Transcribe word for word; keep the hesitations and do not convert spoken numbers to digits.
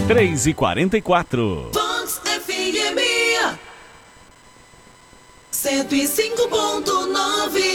três e quarenta e quatro. Vox F M cento e cinco ponto nove.